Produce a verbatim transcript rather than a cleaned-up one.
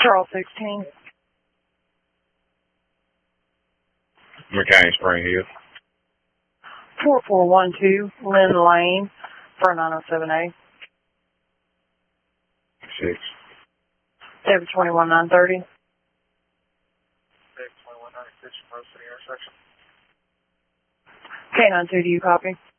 Charles sixteen. McCain Spring Hill. four four one two Lynn Lane for nine oh seven A. Six. David twenty-one nine thirty. David twenty-one ninety-six from Rose City intersection. K nine two, do you copy?